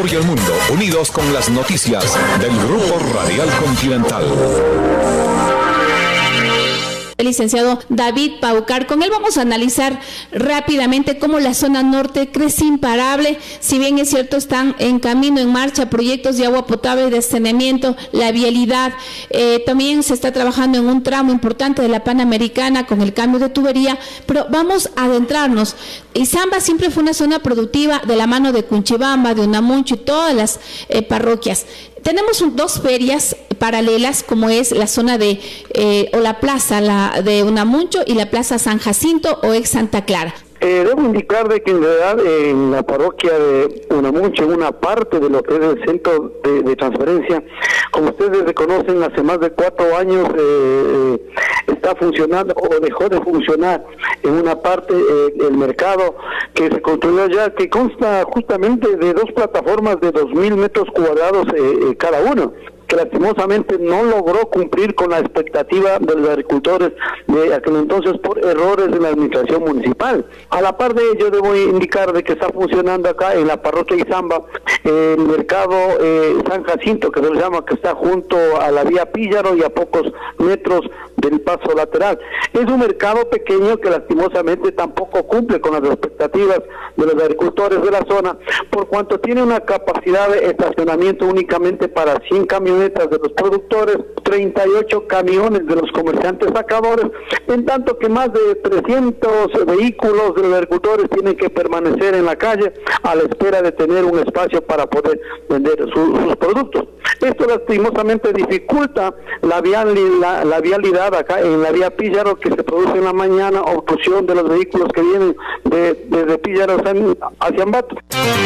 Ecuador y el mundo, unidos con las noticias del Grupo Radial Continental. El licenciado David Paucar. Con él vamos a analizar rápidamente cómo la zona norte crece imparable. Si bien es cierto, están en camino, en marcha, proyectos de agua potable, de saneamiento, la vialidad. También se está trabajando en un tramo importante de la Panamericana con el cambio de tubería, pero vamos a adentrarnos. Izamba siempre fue una zona productiva de la mano de Cunchibamba, de Unamuncho y todas las parroquias. Tenemos dos ferias paralelas, como es la zona de, o la plaza de Unamuncho y la plaza San Jacinto o ex Santa Clara. Debo indicar de que en realidad en la parroquia de Unamuncho, en una parte de lo que es el centro de transferencia, como ustedes reconocen, hace más de 4 años está funcionando o dejó de funcionar en una parte el mercado que se construyó ya, que consta justamente de 2 plataformas de 2.000 metros cuadrados cada uno, que lastimosamente no logró cumplir con la expectativa de los agricultores de aquel entonces por errores de la administración municipal. A la par de ello, debo indicar de que está funcionando acá en la parroquia Izamba el mercado San Jacinto, que se llama, que está junto a la vía Píllaro y a pocos metros del paso lateral. Es un mercado pequeño que lastimosamente tampoco cumple con las expectativas de los agricultores de la zona, por cuanto tiene una capacidad de estacionamiento únicamente para 100 camionetas de los productores, 38 camiones de los comerciantes sacadores, en tanto que más de 300 vehículos de los agricultores tienen que permanecer en la calle a la espera de tener un espacio para poder vender sus productos. Esto lastimosamente dificulta la vialidad acá en la vía Píllaro, que se produce en la mañana, obstrucción de los vehículos que vienen desde Píllaro hacia Ambato.